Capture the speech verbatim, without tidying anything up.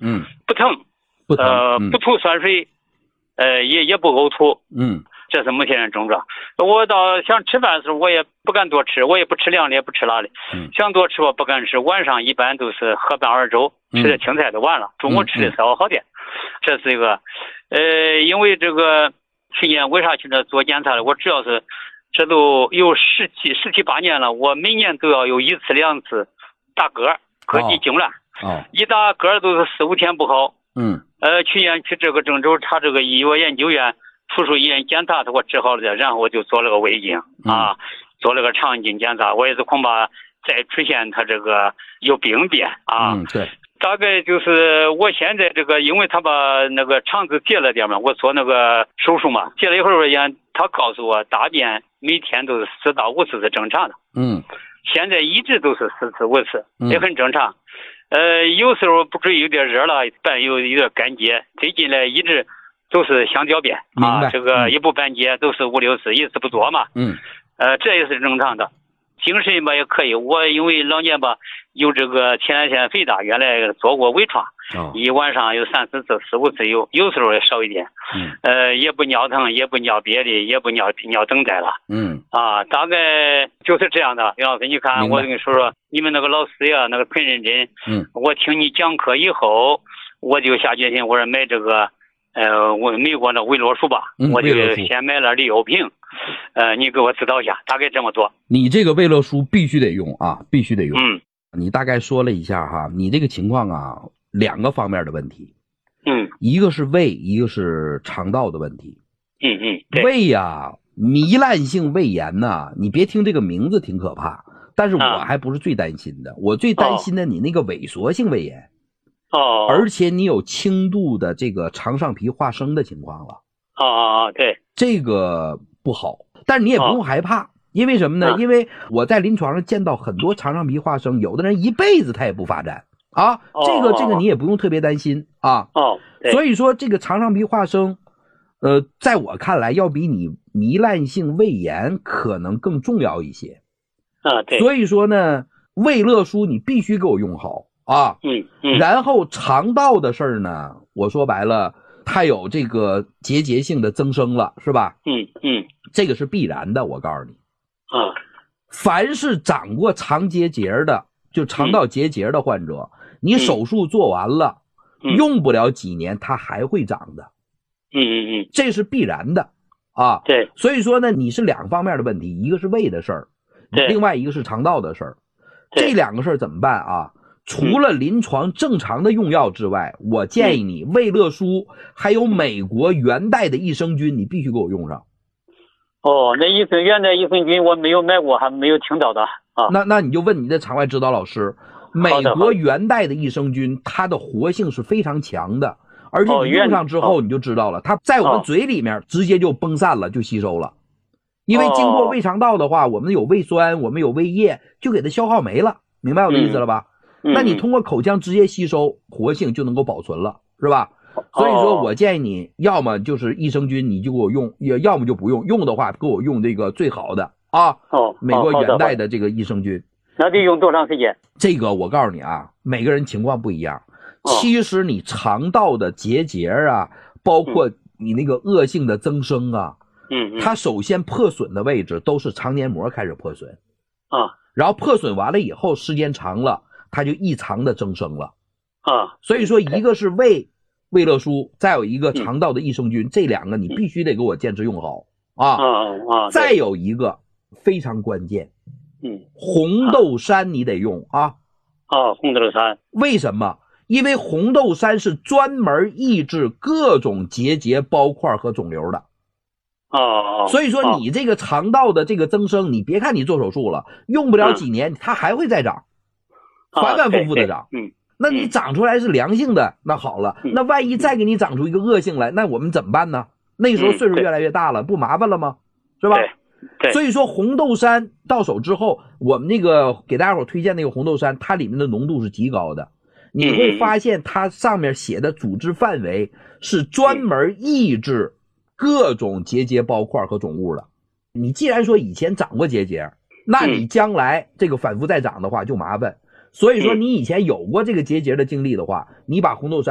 嗯， 不疼， 不疼， 呃， 嗯、 不吐酸水，呃，也也不呕吐， 嗯， 这是目前的症状。我到想吃饭的时候，我也不敢多吃，我也不吃凉的，也不吃辣的， 嗯， 想多吃我不敢吃。晚上一般都是喝半碗粥，吃点青菜就完了。嗯、中午吃的稍微好点，嗯、这是一个，呃，因为这个去年为啥去那做检查了？我主要是这都有十七十七八年了，我每年都要有一次两次打嗝，膈肌痉挛， 哦， 一打嗝都是四五天不好。 嗯， 呃，去年去这个郑州，他这个医药研究院附属医院检查，他给我治好了的，然后我就做了个胃镜啊，嗯、做了个肠镜检查，我也是恐怕再出现他这个有病变啊。 嗯，对。 大概就是我现在这个，因为他把那个肠子截了点嘛，我做那个手术嘛，截了一会儿也，他告诉我大便每天都是四到五次是正常的。 嗯， 现在一直都是四次五次，也很正常。呃，有时候不注意有点热了，伴有有点干结，最近来一直都是想小便啊，这个一不半截都是五六次，一次不多嘛。 嗯， 呃，这也是正常的。精神吧也可以，我因为老年吧有这个前列腺肥大，原来做过微创， 哦、 一晚上有三四次、四五次有，有时候也少一点。 嗯， 呃，也不尿疼，也不尿别的，也不尿尿等待了。 嗯， 啊，大概就是这样的。杨老师，你看，我跟你说说，你们那个老师呀，那个很认真。 嗯， 我听你讲课以后，我就下决心，我说买这个，呃，我美国那维洛舒吧， 嗯、 我就先买了利欧瓶。呃，你给我指导一下，大概这么做。 你这个维乐舒必须得用啊，必须得用。 嗯， 你大概说了一下哈，你这个情况啊，两个方面的问题。 嗯， 一个是胃，一个是肠道的问题。 嗯嗯， 胃呀、啊，糜烂性胃炎呐、啊，你别听这个名字挺可怕，但是我还不是最担心的，啊、我最担心的你那个萎缩性胃炎。 哦， 而且你有轻度的这个肠上皮化生的情况了。 哦哦哦，对， 这个不好，但是你也不用害怕，哦、因为什么呢？ 嗯、 因为我在临床上见到很多肠上皮化生，有的人一辈子他也不发展啊， 哦、 这个这个你也不用特别担心啊。 哦， 所以说这个肠上皮化生，呃，在我看来要比你糜烂性胃炎可能更重要一些。 啊，对。 所以说呢，胃乐舒你必须给我用好啊。 嗯嗯。 然后肠道的事儿呢，我说白了。它有这个结节性的增生了，是吧？ 嗯嗯， 这个是必然的，我告诉你啊， 凡是长过肠结节的，就肠道结节的患者，嗯、你手术做完了，嗯、用不了几年，它还会长的。 嗯嗯嗯， 这是必然的啊。 对， 所以说呢，你是两方面的问题，一个是胃的事儿，另外一个是肠道的事儿。这两个事儿怎么办啊？除了临床正常的用药之外，嗯、我建议你胃乐舒还有美国元代的益生菌，你必须给我用上。 哦，那益生元代益生菌我没有买过，还没有听到的啊。 那那你就问你的场外指导老师，美国元代的益生菌它的活性是非常强的，而且你用上之后你就知道了，它在我们嘴里面直接就崩散了，就吸收了。因为经过胃肠道的话，我们有胃酸，我们有胃液，就给它消耗没了，明白我的意思了吧？ 嗯、 那你通过口腔直接吸收，活性就能够保存了，是吧？所以说我建议你，要么就是益生菌，你就给我用，也要么就不用。用的话，给我用这个最好的啊， 哦， 美国元代的这个益生菌。 那得用多长时间？ 这个我告诉你啊，每个人情况不一样。其实你肠道的结节啊，包括你那个恶性的增生啊， 嗯， 它首先破损的位置都是肠黏膜开始破损啊， 然后破损完了以后，时间长了，它就异常的增生了啊。 所以说，一个是胃胃乐舒，再有一个肠道的益生菌，嗯、这两个你必须得给我坚持用好啊。 啊啊！ 再有一个非常关键， 嗯， 红豆杉你得用啊。 啊，红豆杉。 为什么？因为红豆杉是专门抑制各种结节、包块和肿瘤的。 哦， 所以说你这个肠道的这个增生，你别看你做手术了，用不了几年，它还会再长，反反复复的长。 嗯。 那你长出来是良性的，那好了，那万一再给你长出一个恶性来，那我们怎么办呢？那时候岁数越来越大了，不麻烦了吗？是吧？ 对。 所以说红豆杉到手之后，我们那个给大家伙推荐那个红豆杉，它里面的浓度是极高的，你会发现它上面写的组织范围是专门抑制各种结节包块和肿物的。你既然说以前长过结节，那你将来这个反复再长的话就麻烦。所以说你以前有过这个结节的经历的话，你把红豆杉